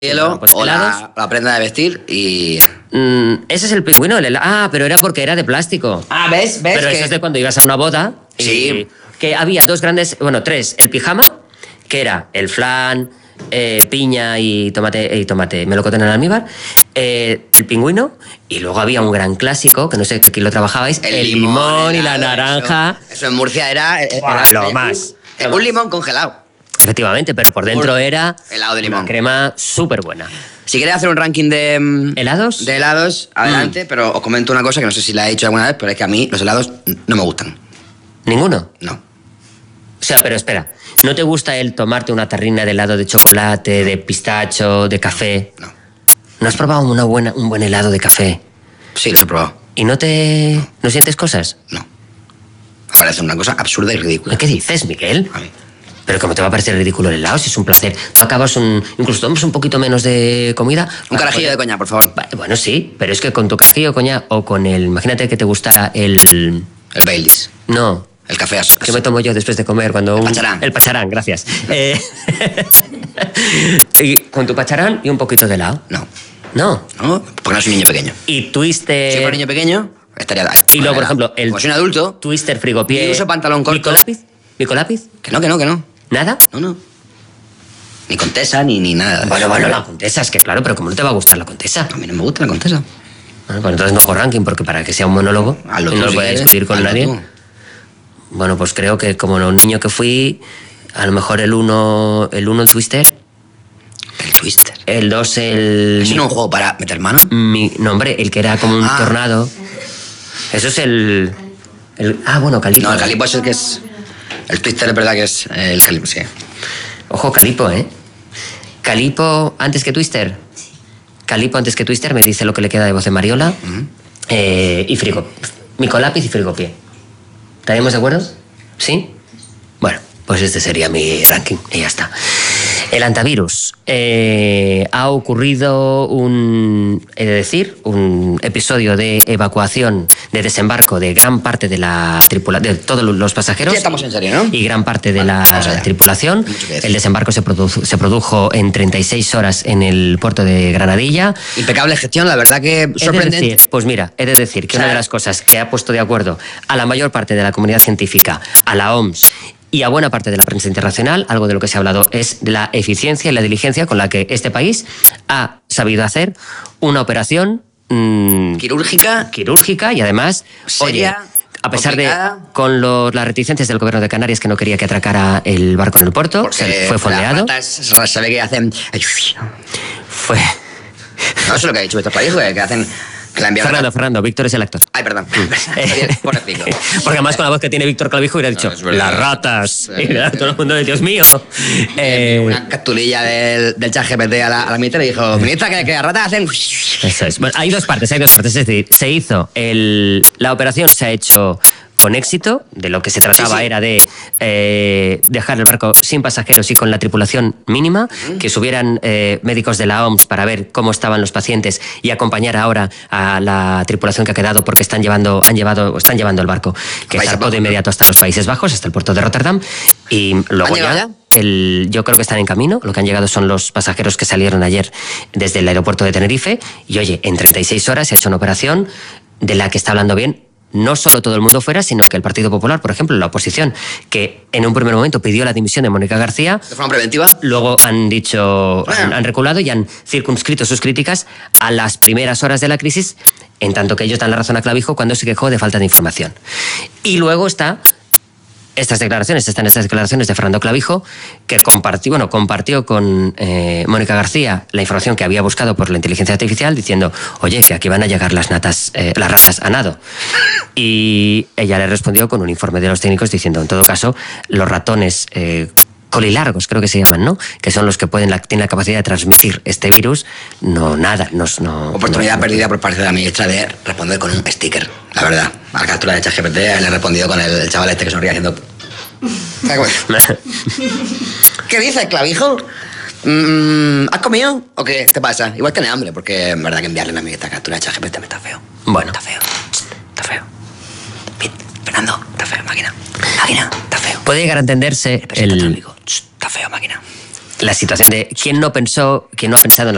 Hielo pues o helados. la prenda de vestir y... Ese es el pingüino. Pero era porque era de plástico. Ah, ¿ves? Pero que... eso es de cuando ibas a una boda. Sí. Que había tres. El pijama, que era el flan, piña y tomate, melocotón en almíbar, el pingüino, y luego había un gran clásico, que no sé quién lo trabajabais, el limón y la naranja. Eso en Murcia era lo más. Un limón congelado. Efectivamente, pero por dentro era helado de limón. una crema súper buena. Si queréis hacer un ranking de... ¿Helados? De helados, adelante, pero os comento una cosa que no sé si la he dicho alguna vez, pero es que a mí los helados no me gustan. ¿Ninguno? No. O sea, pero espera, ¿no te gusta el tomarte una tarrina de helado de chocolate, de pistacho, de café? No. ¿No has probado un buen helado de café? Sí, los he probado. ¿Y no sientes cosas? No. Me parece una cosa absurda y ridícula. ¿Qué dices, Miguel? A mí. Pero ¿cómo te va a parecer ridículo el helado? Si es un placer. Tú acabas incluso tomas un poquito menos de comida. Un carajillo de coñac, por favor. Bueno, sí, pero es que con tu carajillo de coñac o con el... Imagínate que te gustara el... El Baileys. No. El café a socas. ¿Qué me tomo yo después de comer cuando... El pacharán. El pacharán, gracias. Y con tu pacharán y un poquito de helado. No. No. No, porque no soy un niño pequeño. Y Twister... Si fuera un niño pequeño, estaría... Y luego, por ejemplo, Como soy un adulto... Twister frigopié... Y uso pantalón corto. ¿Micolápiz? Que no. ¿Nada? No. Ni Contesa, ni nada. Bueno, la Contesa, es que claro, pero ¿cómo no te va a gustar la Contesa? A mí no me gusta la Contesa. Bueno, pues entonces no hago ranking, porque para que sea un monólogo Hazlo y no tú, lo si voy a quieres. discutir con Hazlo nadie. tú. Bueno, pues creo que como un niño que fui, a lo mejor el Twister, El Twister. el 2 el... ¿Es un juego para meter mano? No, hombre, el que era como un tornado. Eso es el... Calipo. No, el Calipo es el que es... El Twister es verdad que es el Calipo, sí. Ojo, Calipo, ¿eh? Calipo antes que Twister. Calipo antes que Twister, me dice lo que le queda de voz de Mariola. Y Micolápiz y frigopié. ¿Estaríamos de acuerdo? ¿Sí? Bueno, pues este sería mi ranking y ya está. El antivirus. Ha ocurrido un episodio de evacuación, de desembarco de gran parte de la tripulación, de todos los pasajeros. Ya estamos en serio, ¿no? Y gran parte de la tripulación. El desembarco se produjo en 36 horas en el puerto de Granadilla. Impecable gestión, la verdad que sorprendente. He de decir que una de las cosas que ha puesto de acuerdo a la mayor parte de la comunidad científica, a la OMS y a buena parte de la prensa internacional, algo de lo que se ha hablado es de la eficiencia y la diligencia con la que este país ha sabido hacer una operación quirúrgica y además, seria, oye, a pesar complicada. de con las reticencias del gobierno de Canarias, que no quería que atracara el barco en el puerto, fue fondeado. Se ve que hacen... Fue... No, eso es lo que ha dicho Víctor Clavijo, que hacen... Que la enviaron Fernando, Víctor es el actor. Ay, perdón. Por decirlo. Porque además con la voz que tiene Víctor Clavijo hubiera dicho, las ratas. Y todo el mundo de Dios mío. Una capturilla del ChatGPT a la ministra y dijo, ministra, que las ratas hacen... Eso es. Bueno, hay dos partes. Es decir, se hizo la operación se ha hecho con éxito. De lo que se trataba era de dejar el barco sin pasajeros y con la tripulación mínima, que subieran médicos de la OMS para ver cómo estaban los pacientes y acompañar ahora a la tripulación que ha quedado, porque están llevando el barco, que zarpó de inmediato hasta los Países Bajos, hasta el puerto de Rotterdam, y luego yo creo que están en camino. Lo que han llegado son los pasajeros que salieron ayer desde el aeropuerto de Tenerife, y oye, en 36 horas se ha hecho una operación de la que está hablando bien no solo todo el mundo fuera, sino que el Partido Popular, por ejemplo, la oposición, que en un primer momento pidió la dimisión de Mónica García, de forma preventiva, luego han reculado y han circunscrito sus críticas a las primeras horas de la crisis, en tanto que ellos dan la razón a Clavijo cuando se quejó de falta de información. Y luego están estas declaraciones de Fernando Clavijo, que compartió con Mónica García la información que había buscado por la inteligencia artificial, diciendo, oye, que aquí van a llegar las ratas a nado. Y ella le respondió con un informe de los técnicos diciendo, en todo caso, los ratones colilargos, creo que se llaman, ¿no? Que son los que tienen la capacidad de transmitir este virus. Oportunidad perdida por parte de la ministra de responder con un sticker, la verdad. A la captura de ChatGPT le he respondido con el chaval este que sonríe haciendo... ¿Qué dices, Clavijo? ¿Has comido o qué te pasa? Igual tiene hambre, porque en verdad que enviarle a una esta captura de ChatGPT me está feo. Bueno. Está feo. Fernando, está feo, máquina. Está feo. Puede llegar a entenderse está feo, máquina. la situación de quién no ha pensado en